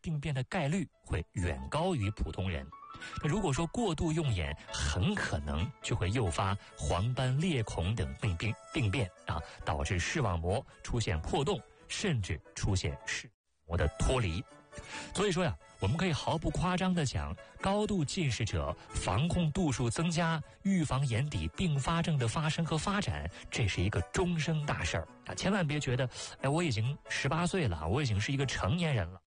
病变的概率会远高于普通人。那如果说过度用眼，很可能就会诱发黄斑裂孔等病变啊，导致视网膜出现破洞，甚至出现视膜的脱离。所以说呀，我们可以毫不夸张地讲，高度近视者防控度数增加，预防眼底并发症的发生和发展，这是一个终生大事儿啊！千万别觉得，我已经18岁了，我已经是一个成年人了。